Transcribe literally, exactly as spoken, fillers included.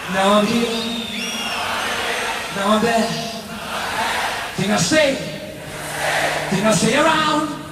Now I'm here, now I'm there. Think I stay, think I stay around.